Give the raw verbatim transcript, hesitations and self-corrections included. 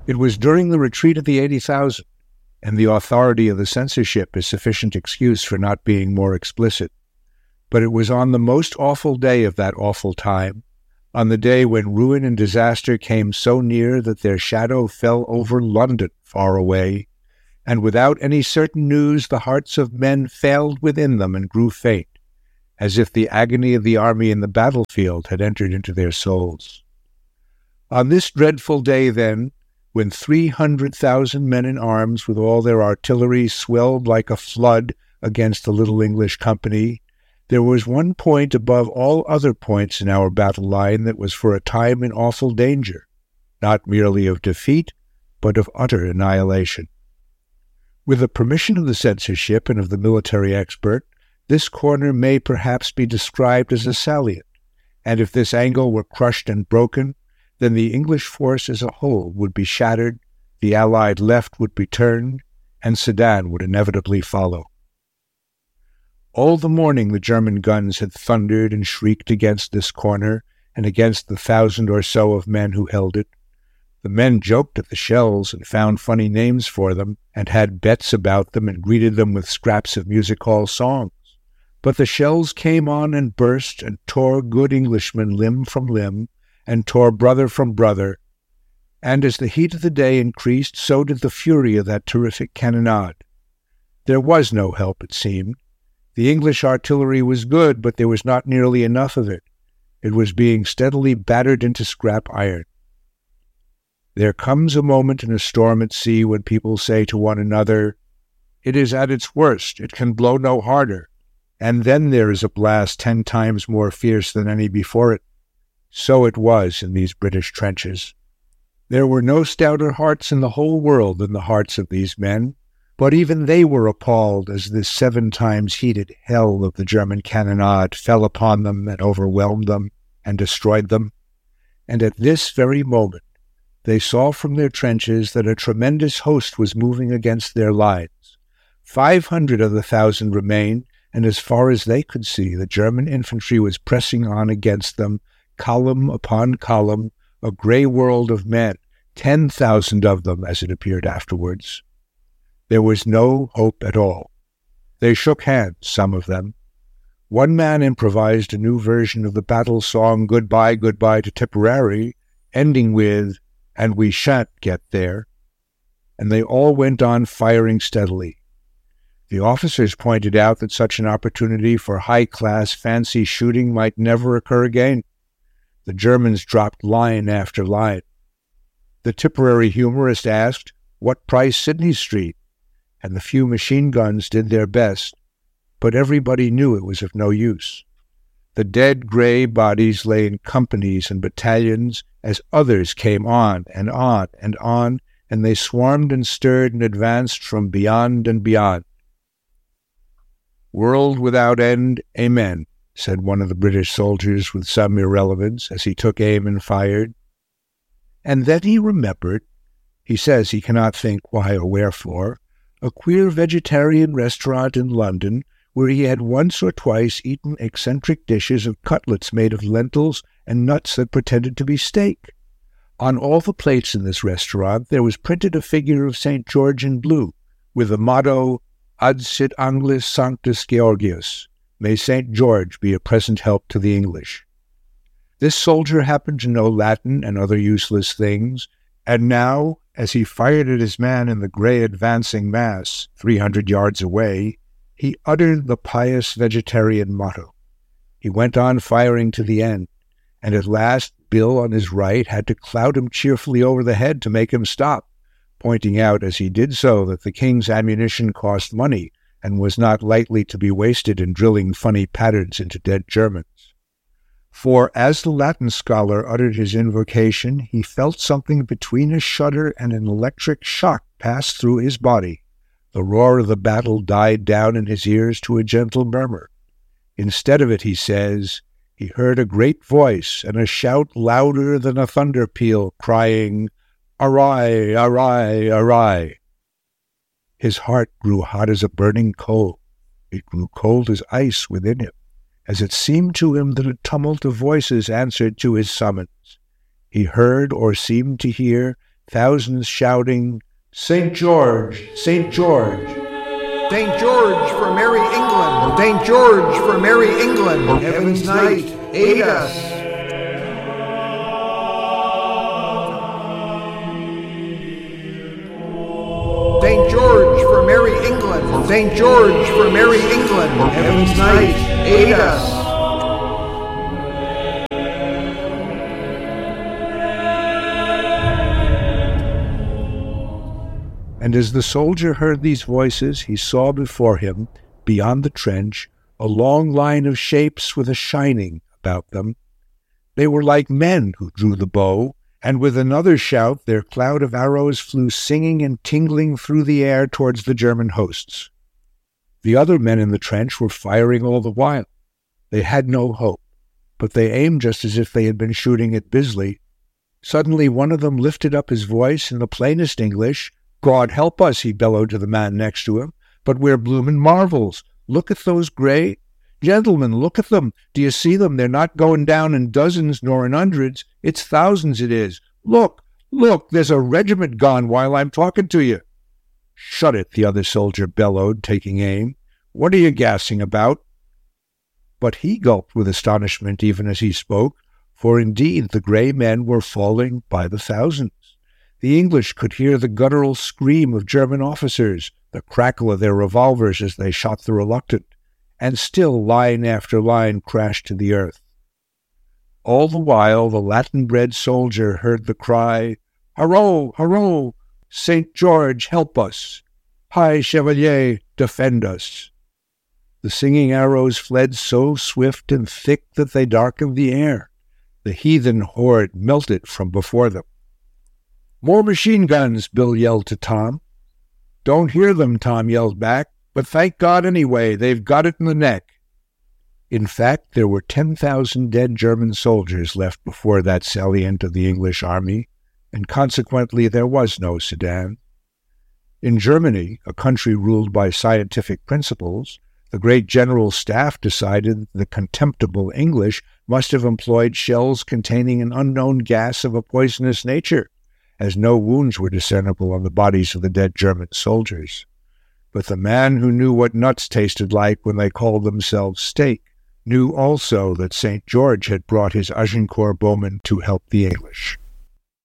It was during the retreat of the eighty thousand, and the authority of the censorship is sufficient excuse for not being more explicit. But it was on the most awful day of that awful time, on the day when ruin and disaster came so near that their shadow fell over London far away, and without any certain news the hearts of men failed within them and grew faint, as if the agony of the army in the battlefield had entered into their souls. On this dreadful day, then, when three hundred thousand men in arms with all their artillery swelled like a flood against the little English company, there was one point above all other points in our battle line that was for a time in awful danger, not merely of defeat, but of utter annihilation. With the permission of the censorship and of the military expert, this corner may perhaps be described as a salient, and if this angle were crushed and broken, then the English force as a whole would be shattered, the Allied left would be turned, and Sedan would inevitably follow. All the morning the German guns had thundered and shrieked against this corner and against the thousand or so of men who held it. The men joked at the shells and found funny names for them, and had bets about them and greeted them with scraps of music-hall songs. But the shells came on and burst and tore good Englishmen limb from limb, and tore brother from brother, and as the heat of the day increased, so did the fury of that terrific cannonade. There was no help, it seemed. The English artillery was good, but there was not nearly enough of it. It was being steadily battered into scrap iron. There comes a moment in a storm at sea when people say to one another, "It is at its worst, it can blow no harder," and then there is a blast ten times more fierce than any before it. So it was in these British trenches. There were no stouter hearts in the whole world than the hearts of these men, but even they were appalled as this seven times heated hell of the German cannonade fell upon them and overwhelmed them and destroyed them. And at this very moment they saw from their trenches that a tremendous host was moving against their lines. Five hundred of the thousand remained, and as far as they could see, the German infantry was pressing on against them, column upon column, a grey world of men, ten thousand of them, as it appeared afterwards. There was no hope at all. They shook hands, some of them. One man improvised a new version of the battle song Goodbye, Goodbye to Tipperary, ending with, "And we shan't get there," and they all went on firing steadily. The officers pointed out that such an opportunity for high-class fancy shooting might never occur again. The Germans dropped line after line. The Tipperary humorist asked, "What price Sydney Street?" and the few machine guns did their best, but everybody knew it was of no use. The dead grey bodies lay in companies and battalions as others came on and on and on, and they swarmed and stirred and advanced from beyond and beyond. "World without end, amen," said one of the British soldiers with some irrelevance as he took aim and fired. And then he remembered, he says he cannot think why or wherefore, a queer vegetarian restaurant in London where he had once or twice eaten eccentric dishes of cutlets made of lentils and nuts that pretended to be steak. On all the plates in this restaurant there was printed a figure of Saint George in blue, with the motto, Ad sit Anglis Sanctus Georgius, may Saint George be a present help to the English. This soldier happened to know Latin and other useless things, and now, as he fired at his man in the grey advancing mass, three hundred yards away, he uttered the pious vegetarian motto. He went on firing to the end, and at last Bill on his right had to clout him cheerfully over the head to make him stop, pointing out as he did so that the king's ammunition cost money and was not lightly to be wasted in drilling funny patterns into dead Germans. For as the Latin scholar uttered his invocation, he felt something between a shudder and an electric shock pass through his body. The roar of the battle died down in his ears to a gentle murmur. Instead of it, he says, he heard a great voice and a shout louder than a thunder peal, crying, "Arai, arai, arai!" His heart grew hot as a burning coal. It grew cold as ice within him, as it seemed to him that a tumult of voices answered to his summons. He heard, or seemed to hear, thousands shouting, "Saint George! Saint George!" Saint George for Merry England! Saint George for Merry England! Heaven's Knight, aid us! Saint George for Merry England! Saint George for Merry England! Heaven's Knight, aid us! And as the soldier heard these voices, he saw before him, beyond the trench, a long line of shapes with a shining about them. They were like men who drew the bow, and with another shout their cloud of arrows flew singing and tingling through the air towards the German hosts. The other men in the trench were firing all the while. They had no hope, but they aimed just as if they had been shooting at Bisley. Suddenly one of them lifted up his voice in the plainest English. "God help us," he bellowed to the man next to him, "but we're bloomin' marvels. Look at those grey... Gentlemen, look at them. Do you see them? They're not going down in dozens nor in hundreds. It's thousands it is. Look, look, there's a regiment gone while I'm talking to you." "Shut it," the other soldier bellowed, taking aim. "What are you gassing about?" But he gulped with astonishment even as he spoke, for indeed the grey men were falling by the thousands. The English could hear the guttural scream of German officers, the crackle of their revolvers as they shot the reluctant, and still line after line crashed to the earth. All the while the Latin-bred soldier heard the cry, "Hurrah! Hurrah! Saint George, help us! High Chevalier, defend us!" The singing arrows fled so swift and thick that they darkened the air. The heathen horde melted from before them. "More machine guns," Bill yelled to Tom. "Don't hear them," Tom yelled back, "but thank God anyway, they've got it in the neck." In fact, there were ten thousand dead German soldiers left before that salient of the English army, and consequently there was no Sedan. In Germany, a country ruled by scientific principles, the great General Staff decided the contemptible English must have employed shells containing an unknown gas of a poisonous nature, as no wounds were discernible on the bodies of the dead German soldiers. But the man who knew what nuts tasted like when they called themselves steak knew also that Saint George had brought his Agincourt bowmen to help the English.